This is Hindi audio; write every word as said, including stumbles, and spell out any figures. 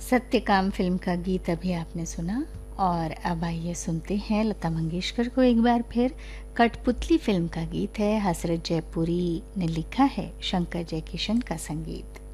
सत्यकाम फिल्म का गीत अभी आपने सुना। और अब आइए सुनते हैं लता मंगेशकर को एक बार फिर। कठपुतली फिल्म का गीत है, हसरत जयपुरी ने लिखा है, शंकर जयकिशन का संगीत।